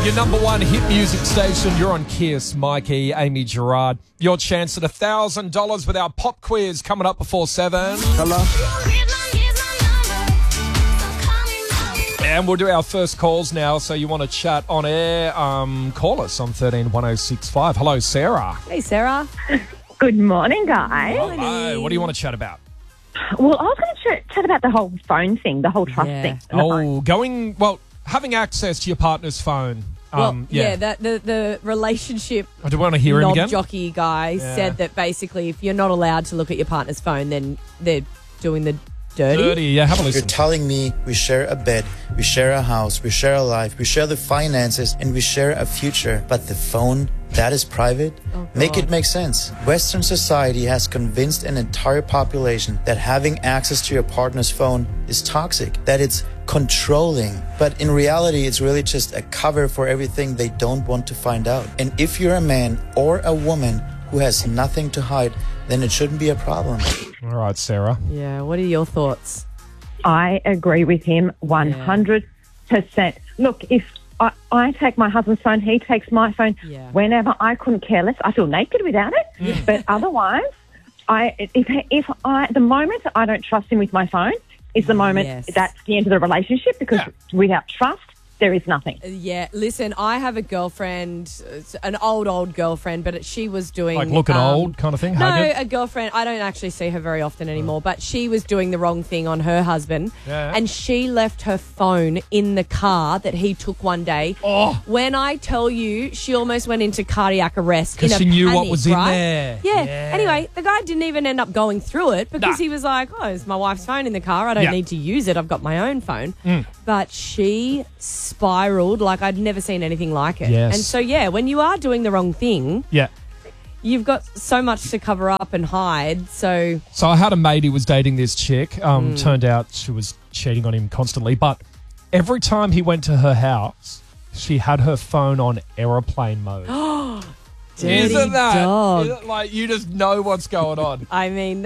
Your number one hit music station. You're on Kiss. Mikey, Amy Gerard. Your chance at $1,000 with our pop quiz coming up before 7. Hello. And we'll do our first calls now. So you want to chat on air, call us on 131065. Hello, Sarah. Hey, Sarah. Good morning, guys. Hello. What do you want to chat about? Well, I was going to chat about the whole phone thing, the whole trust thing. Having access to your partner's phone. The relationship I do want to hear him again. jockey guy said that basically if you're not allowed to look at your partner's phone, then they're doing the dirty. Yeah, have a listen. You're telling me we share a bed, we share a house, we share a life, we share the finances, and we share a future. But the phone, that is private? Make it make sense. Western society has convinced an entire population that having access to your partner's phone is toxic, that it's controlling. But in reality, it's really just a cover for everything they don't want to find out. And if you're a man or a woman who has nothing to hide, then it shouldn't be a problem. All right, Sarah. Yeah, what are your thoughts? I agree with him 100%. Look, if I take my husband's phone, he takes my phone. Yeah. Whenever I couldn't care less, I feel naked without it. But otherwise, the moment I don't trust him with my phone is the moment that's the end of the relationship, because without trust, there is nothing. Yeah, listen, I have a girlfriend, an old girlfriend, but she was doing... Like looking old kind of thing? No, a girlfriend. I don't actually see her very often anymore, but she was doing the wrong thing on her husband, and she left her phone in the car that he took one day. Oh. When I tell you, she almost went into cardiac arrest. Because she knew what was in there. Yeah. Anyway, the guy didn't even end up going through it because he was like, it's my wife's phone in the car. I don't need to use it. I've got my own phone. But she spiraled like I'd never seen anything like it. Yes. And so, when you are doing the wrong thing, you've got so much to cover up and hide. So I had a mate who was dating this chick. Turned out she was cheating on him constantly. But every time he went to her house, she had her phone on aeroplane mode. dirty Isn't that? dog. Like, you just know what's going on. I mean,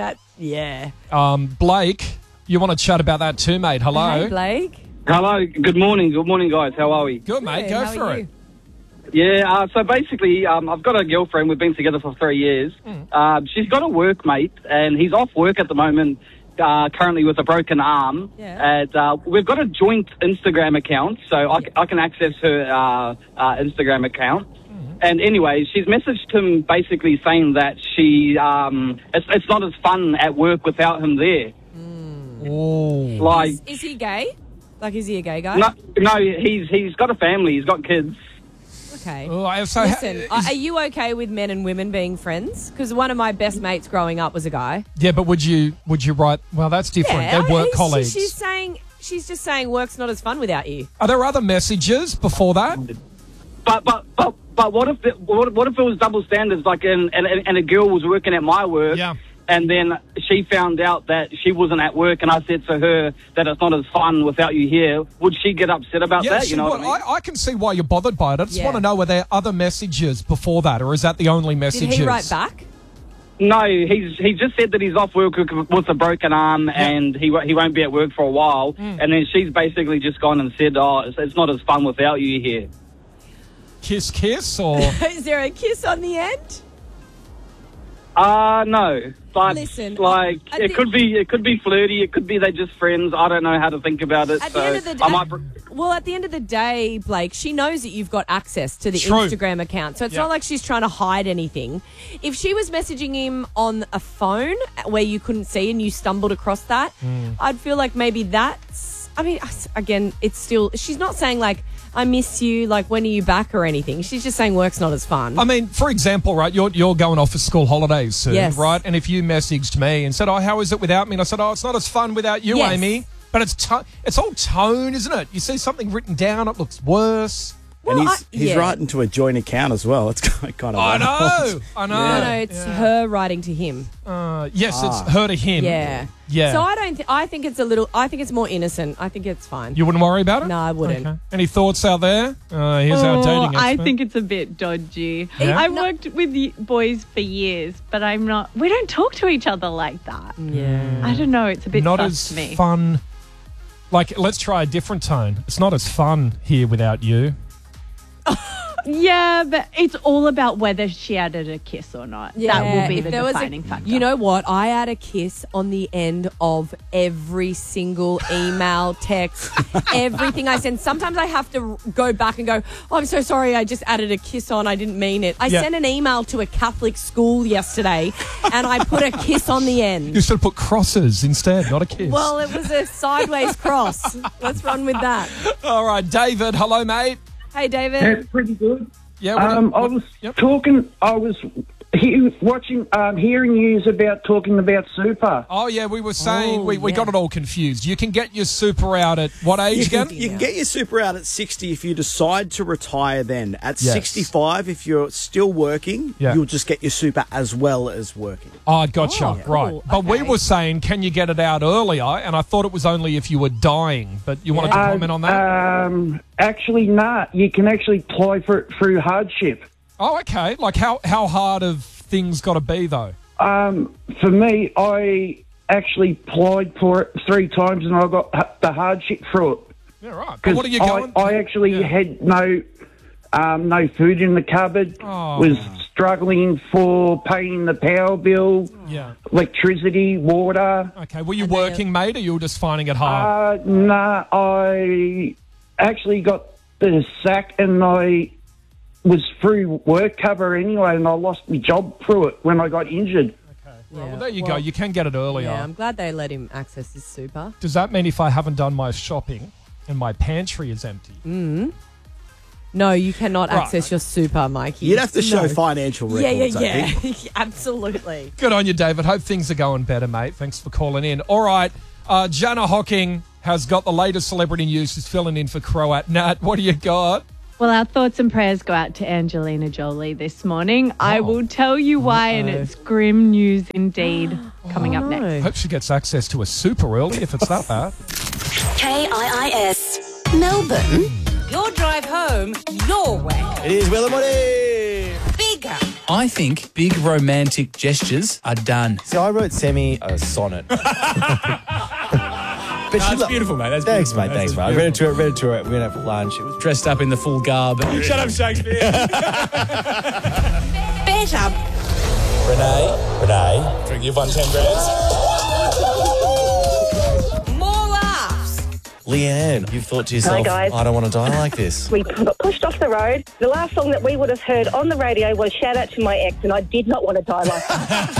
Blake, you want to chat about that too, mate? Hello. Hey, Blake. Hello, good morning, guys. How are we? Good, mate. Go for it. Yeah, so basically, I've got a girlfriend. We've been together for 3 years. She's got a workmate, and he's off work at the moment, currently with a broken arm. Yeah. And we've got a joint Instagram account, so I can access her Instagram account. And anyway, she's messaged him basically saying that it's not as fun at work without him there. Oh. Like, Is he gay? Like, is he a gay guy? No, he's got a family. He's got kids. Okay. Oh, so Listen, are you okay with men and women being friends? Because one of my best mates growing up was a guy. Yeah, but would you write? Well, that's different. They're work colleagues. She's just saying work's not as fun without you. Are there other messages before that? But what if it was double standards? Like, and a girl was working at my work. Yeah. And then she found out that she wasn't at work, and I said to her that it's not as fun without you here. Would she get upset about that? You know what I mean? I can see why you're bothered by it. I just want to know, were there other messages before that, or is that the only messages? Did he write back? No, he just said that he's off work with a broken arm, and he won't be at work for a while. And then she's basically just gone and said, it's not as fun without you here. Kiss, or Is there a kiss on the end? No. But listen, it could be flirty. It could be they're just friends. I don't know how to think about it. At the end of the day, at the end of the day, Blake, she knows that you've got access to the Instagram account, so it's not like she's trying to hide anything. If she was messaging him on a phone where you couldn't see and you stumbled across that, I'd feel like maybe that's. I mean, again, it's still. She's not saying like, I miss you, like, when are you back or anything. She's just saying work's not as fun. I mean, for example, right, you're going off for school holidays soon, right? And if you messaged me and said, how is it without me? And I said, it's not as fun without you, Amy. But it's all tone, isn't it? You see something written down, it looks worse. Well, and he's writing to a joint account as well. It's kind of I know. No, it's her writing to him. Yes, it's her to him. Yeah. So I think it's I think it's more innocent. I think it's fine. You wouldn't worry about it? No, I wouldn't. Okay. Any thoughts out there? Here's our dating expert. I think it's a bit dodgy. Yeah? I've worked with boys for years, but we don't talk to each other like that. Yeah. I don't know. It's a bit not sus as to me. fun. Like, let's try a different tone. It's not as fun here without you. Yeah, but it's all about whether she added a kiss or not. Yeah, that will be if the there was defining factor. You know what? I add a kiss on the end of every single email, text, everything I send. Sometimes I have to go back and go, oh, I'm so sorry, I just added a kiss on. I didn't mean it. I sent an email to a Catholic school yesterday and I put a kiss on the end. You should have put crosses instead, not a kiss. Well, it was a sideways cross. Let's run with that. All right, David. Hello, mate. Hey, David. That's pretty good. Yeah. I was hearing you about talking about super. Oh, yeah, we were saying we got it all confused. You can get your super out at what age again? You can get your super out at 60 if you decide to retire then. At 65, if you're still working, you'll just get your super as well as working. Oh, gotcha. Right. Cool. But we were saying, can you get it out earlier? And I thought it was only if you were dying. But you wanted to comment on that? Actually, not. You can actually apply for it through hardship. Oh, okay. Like how hard have things got to be, though? For me, I actually applied for it 3 times and I got the hardship through it. Yeah, right. But what are you going? I actually had no food in the cupboard. Was struggling for paying the power bill, electricity, water. Okay. Were you working, mate, or you were just finding it hard? Nah, I actually got the sack and I was through work cover anyway, and I lost my job through it when I got injured. Okay. Well, there you go. You can get it earlier. Yeah, I'm glad they let him access his super. Does that mean if I haven't done my shopping and my pantry is empty? No, you cannot access your super, Mikey. You'd have to show financial records, I think. Absolutely. Good on you, David. Hope things are going better, mate. Thanks for calling in. All right, Jana Hocking has got the latest celebrity news. She's filling in for Croat. Nat, what do you got? Well, our thoughts and prayers go out to Angelina Jolie this morning. I will tell you why, and it's grim news indeed coming up next. Hope she gets access to a super early if it's that bad. KIIS Melbourne. Your drive home, your way. It is Will and Woody. Bigger. I think big romantic gestures are done. See, I wrote Semi a sonnet. But that's beautiful, mate. That's thanks, beautiful, mate. Thanks, mate. I read it to her. We went out for lunch. It was dressed up in the full garb. Shut up, Shakespeare. Better. Renee, you've won 10 grand. More laughs. Leanne, you've thought to yourself, Hi, guys. I don't want to die like this. We got pushed off the road. The last song that we would have heard on the radio was Shout Out to My Ex, and I did not want to die like that.